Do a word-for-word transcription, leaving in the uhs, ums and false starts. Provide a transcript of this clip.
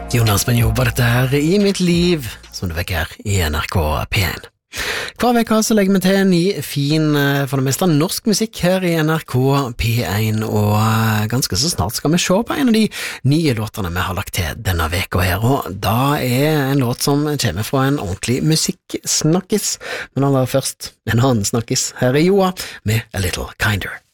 Jonas Benjo var dette her I mitt liv, som du vekker her I N R K P en. Hver vekk så legger vi til en ny, fin, for det meste norsk musikk her I N R K P en, og ganske så snart skal vi se på en av de nye låtene vi har lagt til denne veka her, og da er en låt som kommer fra en ordentlig musikksnakkis, men aller først en annen snakkis. Her er Joa med A Little Kinder.